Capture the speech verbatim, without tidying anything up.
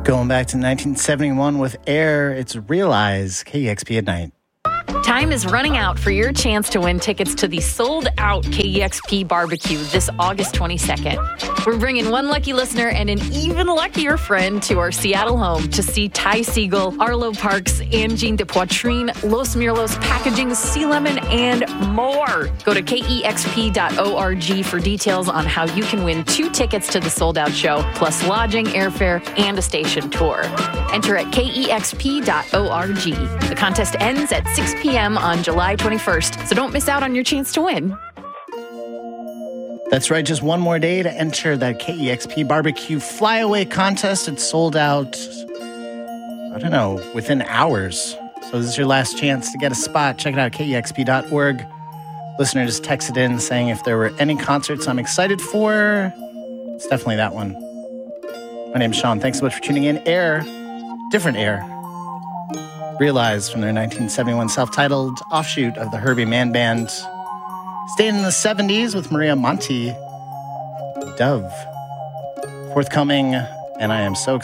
Going back to nineteen seventy-one with Air, it's Realize, K E X P at night. Time is running out for your chance to win tickets to the sold-out K E X P barbecue this August twenty-second. We're bringing one lucky listener and an even luckier friend to our Seattle home to see Ty Segall, Arlo Parks, Angine de Poitrine, Los Mirlos Packaging, Sea Lemon, and more. Go to K E X P dot org for details on how you can win two tickets to the sold-out show, plus lodging, airfare, and a station tour. Enter at K E X P dot org. The contest ends at six p.m. on July twenty-first, so don't miss out on your chance to win. That's right, just one more day to enter that K E X P Barbecue Flyaway Contest. It's sold out, I don't know, within hours. So this is your last chance to get a spot. Check it out, K E X P dot org. Listener just texted in saying if there were any concerts I'm excited for, it's definitely that one. My name's Sean. Thanks so much for tuning in. Air, different Air. Realize from their nineteen seventy-one self-titled offshoot of the Herbie Mann Band. Staying in the seventies with Maria Monti, Dove. Forthcoming, and I am so excited.